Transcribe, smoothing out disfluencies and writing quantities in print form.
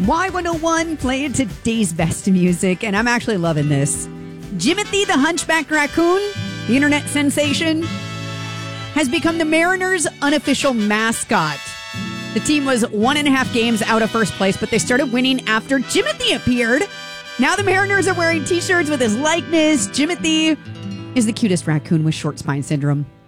Y101 playing today's best music, and I'm actually loving this. Jimothy the Hunchback Raccoon, the internet sensation, has become the Mariners' unofficial mascot. The team was 1.5 games out of first place, but they started winning after Jimothy appeared. Now the Mariners are wearing t-shirts with his likeness. Jimothy is the cutest raccoon with short spine syndrome.